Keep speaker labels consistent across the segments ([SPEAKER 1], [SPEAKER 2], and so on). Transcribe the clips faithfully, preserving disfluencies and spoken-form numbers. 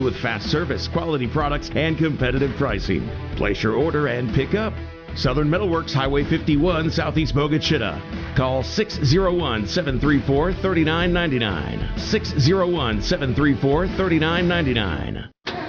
[SPEAKER 1] with fast service, quality products, and competitive pricing. Place your order and pick up. Southern Metalworks, Highway fifty-one, Southeast Bogachita. Call six oh one, seven three four, three nine nine nine. six oh one, seven three four, three nine nine nine.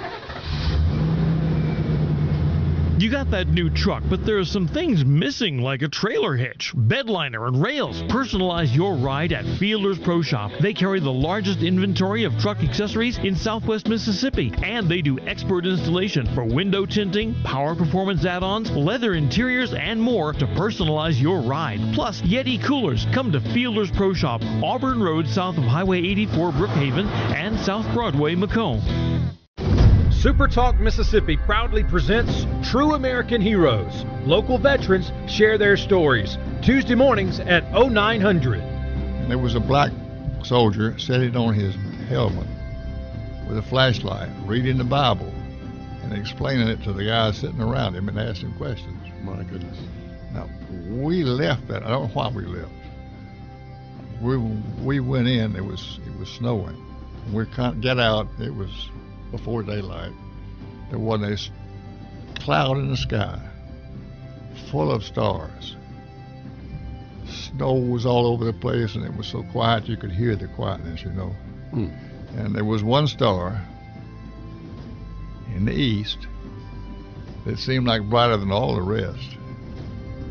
[SPEAKER 2] You got that new truck, but there are some things missing, like a trailer hitch, bed liner, and rails. Personalize your ride at Fielders Pro Shop. They carry the largest inventory of truck accessories in Southwest Mississippi, and they do expert installation for window tinting, power performance add-ons, leather interiors, and more to personalize your ride. Plus, Yeti coolers. Come to Fielders Pro Shop, Auburn Road, south of Highway eighty-four, Brookhaven, and South Broadway, Macomb.
[SPEAKER 3] Super Talk Mississippi proudly presents True American Heroes. Local veterans share their stories. Tuesday mornings at oh nine hundred.
[SPEAKER 4] And there was a black soldier sitting on his helmet with a flashlight, reading the Bible and explaining it to the guys sitting around him and asking questions.
[SPEAKER 5] My goodness.
[SPEAKER 4] Now, we left that. I don't know why we left. We we went in. It was it was snowing. We can't get out. It was before daylight. There wasn't a s- cloud in the sky, full of stars. Snow was all over the place, and it was so quiet you could hear the quietness, you know.
[SPEAKER 5] Hmm.
[SPEAKER 4] And there was one star in the east that seemed like brighter than all the rest.